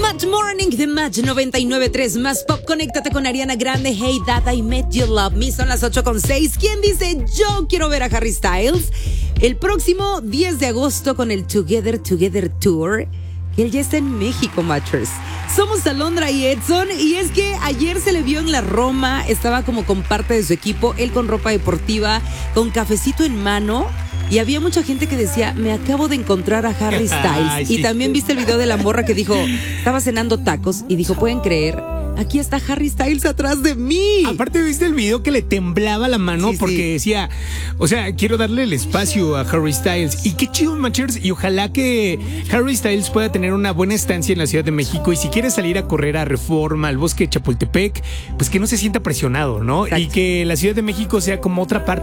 Match Morning de Match 99.3 más pop. Conéctate con Ariana Grande. Hey That I Met You Love Me. Son las 8:06. ¿Quién dice yo quiero ver a Harry Styles? El próximo 10 de agosto con el Together Tour. Que él ya está en México, Matchers. Somos Alondra y Edson. Y es que ayer se le vio en la Roma. Estaba como con parte de su equipo. Él con ropa deportiva, con cafecito en mano. Y había mucha gente que decía, me acabo de encontrar a Harry Styles. Ay, sí. Y también viste el video de la morra que dijo, estaba cenando tacos y dijo, ¿pueden creer? Aquí está Harry Styles atrás de mí. Aparte, ¿viste el video que le temblaba la mano? Sí, porque sí. decía, o sea, quiero darle el espacio a Harry Styles. Y qué chido, Matchers. Y ojalá que Harry Styles pueda tener una buena estancia en la Ciudad de México. Y si quiere salir a correr a Reforma, al Bosque de Chapultepec, pues que no se sienta presionado, ¿no? Exacto. Y que la Ciudad de México sea como otra parte